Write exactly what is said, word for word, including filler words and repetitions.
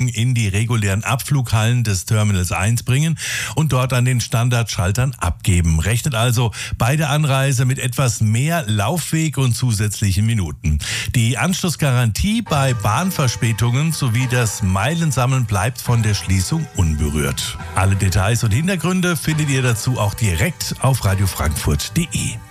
in die regulären Abflughallen des Terminals eins bringen und dort an den Standardschaltern abgeben. Rechnet also bei der Anreise mit etwas mehr Laufweg und zusätzlichen Minuten. Die Anschlussgarantie bei Bahnverspätungen sowie das Meilensammeln bleibt von der Schließung unberührt. Alle Details und Hintergründe findet ihr dazu auch direkt auf radio frankfurt punkt de.